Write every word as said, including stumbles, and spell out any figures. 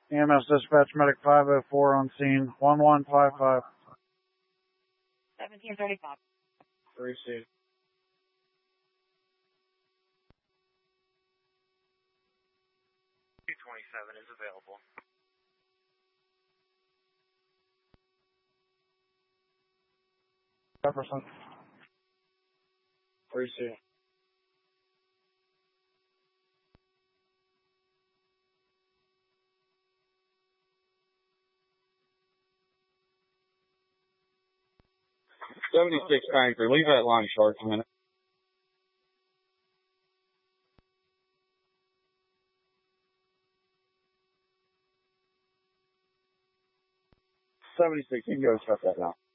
E M S dispatch medic five oh four on scene, one one five five. seventeen thirty-five. three C. two twenty-seven is available. Jefferson. three C. seventy-six ninety-three. Leave that line short for a minute. seventy-six, you can go shut that down.